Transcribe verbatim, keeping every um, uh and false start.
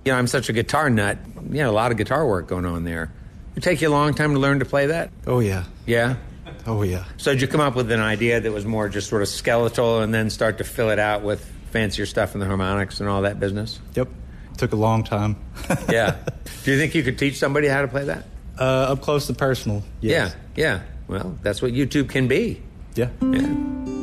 You know, I'm such a guitar nut. You know, a lot of guitar work going on there. It take you a long time to learn to play that? Oh, yeah. Yeah? Oh, yeah. So did you come up with an idea that was more just sort of skeletal and then start to fill it out with fancier stuff in the harmonics and all that business? Yep. Took a long time. Yeah. Do you think you could teach somebody how to play that? Uh, up close and personal, yes. Yeah, yeah. Well, that's what YouTube can be. Yeah. Yeah.